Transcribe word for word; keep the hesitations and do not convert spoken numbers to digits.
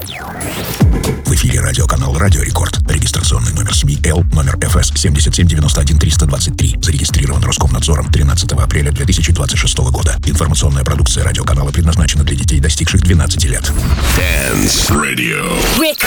В эфире радиоканал «Радио Рекорд». Регистрационный номер СМИ Л, номер эф эс семь семь девять один три два три. Зарегистрирован Роскомнадзором тринадцатого апреля две тысячи двадцать шестого года. Информационная продукция радиоканала предназначена для детей, достигших двенадцати лет. Dance Radio.